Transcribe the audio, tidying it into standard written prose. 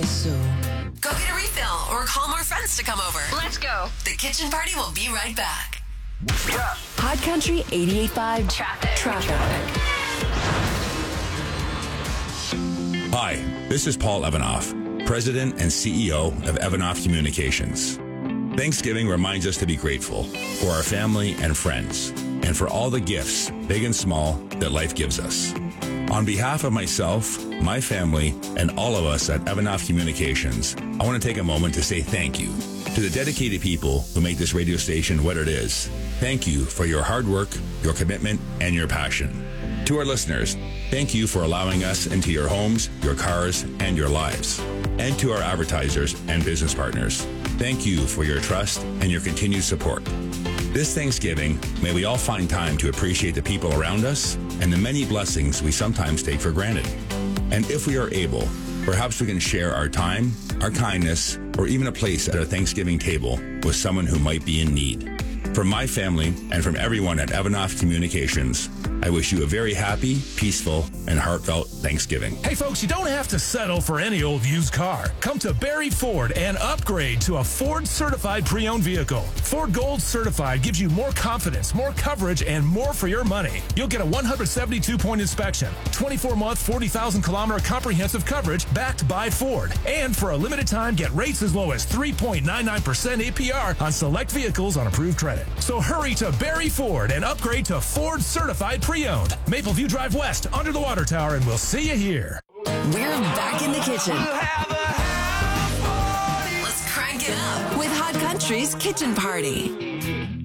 so. Go get a refill or call more friends to come over. Let's go. The Kitchen Party will be right back. Hot Country 88.5 Traffic. Hi, this is Paul Evanoff, President and CEO of Evanoff Communications. Thanksgiving reminds us to be grateful for our family and friends, and for all the gifts, big and small, that life gives us. On behalf of myself, my family, and all of us at Evanoff Communications, I want to take a moment to say thank you to the dedicated people who make this radio station what it is. Thank you for your hard work, your commitment, and your passion. To our listeners, thank you for allowing us into your homes, your cars, and your lives. And to our advertisers and business partners, thank you for your trust and your continued support. This Thanksgiving, may we all find time to appreciate the people around us and the many blessings we sometimes take for granted. And if we are able, perhaps we can share our time, our kindness, or even a place at our Thanksgiving table with someone who might be in need. From my family and from everyone at Evanoff Communications, I wish you a very happy, peaceful, and heartfelt Thanksgiving. Hey folks, you don't have to settle for any old used car. Come to Barry Ford and upgrade to a Ford certified pre-owned vehicle. Ford Gold certified gives you more confidence, more coverage, and more for your money. You'll get a 172-point inspection, 24-month, 40,000-kilometer comprehensive coverage backed by Ford. And for a limited time, get rates as low as 3.99% APR on select vehicles on approved credit. So hurry to Barry Ford and upgrade to Ford certified pre-owned. Mapleview Drive West, under the water tower, and we'll see you here. We're back in the kitchen Let's crank it up with Hot Country's Kitchen Party.